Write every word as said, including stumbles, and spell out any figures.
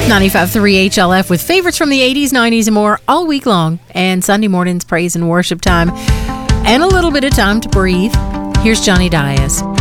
ninety-five point three H L F with favorites from the eighties, nineties, and more all week long. And Sunday morning's praise and worship time. And a little bit of time to breathe. Here's Johnny Dias.